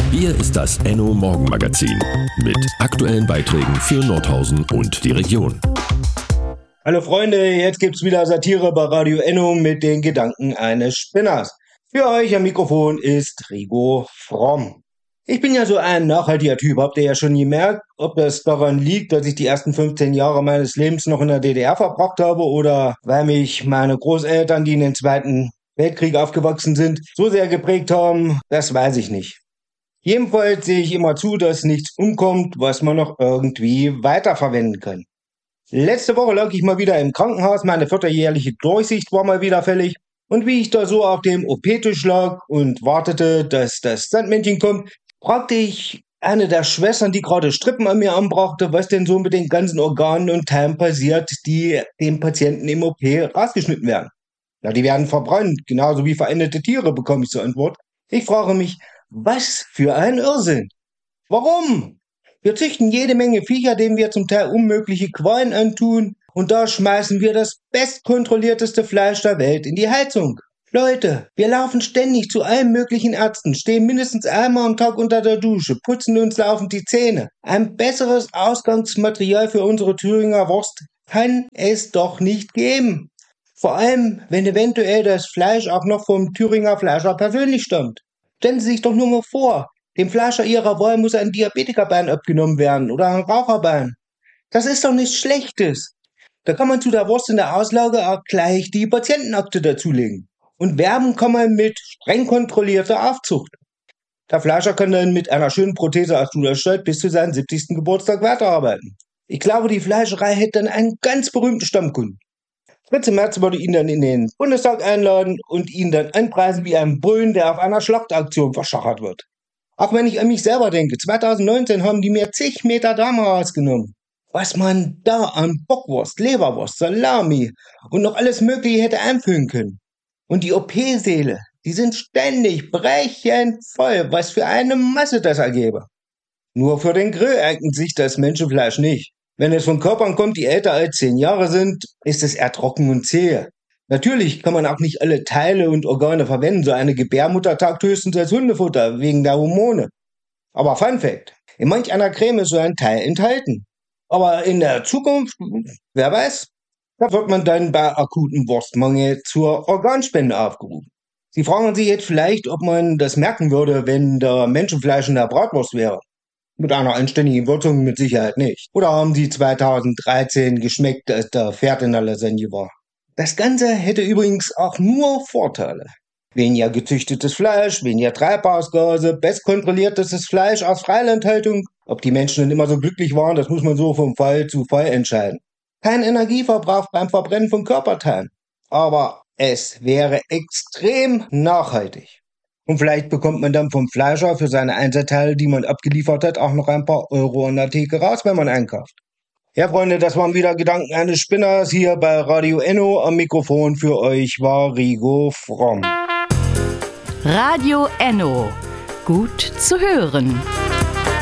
Hier ist das Enno Morgenmagazin mit aktuellen Beiträgen für Nordhausen und die Region. Hallo Freunde, jetzt gibt's wieder Satire bei Radio Enno mit den Gedanken eines Spinners. Für euch am Mikrofon ist Rigo Fromm. Ich bin ja so ein nachhaltiger Typ, habt ihr ja schon gemerkt, ob das daran liegt, dass ich die ersten 15 Jahre meines Lebens noch in der DDR verbracht habe oder weil mich meine Großeltern, die in den Zweiten Weltkrieg aufgewachsen sind, so sehr geprägt haben, das weiß ich nicht. Jedenfalls sehe ich immer zu, dass nichts umkommt, was man noch irgendwie weiterverwenden kann. Letzte Woche lag ich mal wieder im Krankenhaus, meine 4. Durchsicht war mal wieder fällig. Und wie ich da so auf dem OP-Tisch lag und wartete, dass das Sandmännchen kommt, fragte ich eine der Schwestern, die gerade Strippen an mir anbrachte, was denn so mit den ganzen Organen und Teilen passiert, die dem Patienten im OP rausgeschnitten werden. Na, die werden verbrannt, genauso wie veränderte Tiere, bekomme ich zur Antwort. Ich frage mich, was für ein Irrsinn. Warum? Wir züchten jede Menge Viecher, denen wir zum Teil unmögliche Qualen antun, und da schmeißen wir das bestkontrollierteste Fleisch der Welt in die Heizung. Leute, wir laufen ständig zu allen möglichen Ärzten, stehen mindestens einmal am Tag unter der Dusche, putzen uns laufend die Zähne. Ein besseres Ausgangsmaterial für unsere Thüringer Wurst kann es doch nicht geben. Vor allem, wenn eventuell das Fleisch auch noch vom Thüringer Fleischer persönlich stammt. Stellen Sie sich doch nur mal vor, dem Fleischer Ihrer Wahl muss ein Diabetikerbein abgenommen werden oder ein Raucherbein. Das ist doch nichts Schlechtes. Da kann man zu der Wurst in der Auslage auch gleich die Patientenakte dazulegen. Und werben kann man mit streng kontrollierter Aufzucht. Der Fleischer kann dann mit einer schönen Prothese aus Duderstadt bis zu seinem 70. Geburtstag weiterarbeiten. Ich glaube, die Fleischerei hätte dann einen ganz berühmten Stammkunden. Fritze Merz würde ihn dann in den Bundestag einladen und ihn dann anpreisen wie ein Bullen, der auf einer Schlachtaktion verschachert wird. Auch wenn ich an mich selber denke, 2019 haben die mir zig Meter Dame rausgenommen. Was man da an Bockwurst, Leberwurst, Salami und noch alles Mögliche hätte einfüllen können. Und die OP-Säle, die sind ständig brechend voll, was für eine Masse das ergebe. Nur für den Grill eignet sich das Menschenfleisch nicht. Wenn es von Körpern kommt, die älter als 10 Jahre sind, ist es eher trocken und zäh. Natürlich kann man auch nicht alle Teile und Organe verwenden, so eine Gebärmutter taugt höchstens als Hundefutter, wegen der Hormone. Aber Fun Fact, in manch einer Creme ist so ein Teil enthalten. Aber in der Zukunft, wer weiß, da wird man dann bei akutem Wurstmangel zur Organspende aufgerufen. Sie fragen sich jetzt vielleicht, ob man das merken würde, wenn da Menschenfleisch in der Bratwurst wäre. Mit einer anständigen Würzung mit Sicherheit nicht. Oder haben Sie 2013 geschmeckt, als der Pferd in der Lasagne war? Das Ganze hätte übrigens auch nur Vorteile. Weniger gezüchtetes Fleisch, weniger Treibhausgase, bestkontrolliertes Fleisch aus Freilandhaltung. Ob die Menschen dann immer so glücklich waren, das muss man so vom Fall zu Fall entscheiden. Kein Energieverbrauch beim Verbrennen von Körperteilen. Aber es wäre extrem nachhaltig. Und vielleicht bekommt man dann vom Fleischer für seine Einzelteile, die man abgeliefert hat, auch noch ein paar Euro an der Theke raus, wenn man einkauft. Ja, Freunde, das waren wieder Gedanken eines Spinners hier bei Radio Enno. Am Mikrofon für euch war Rigo Fromm. Radio Enno. Gut zu hören.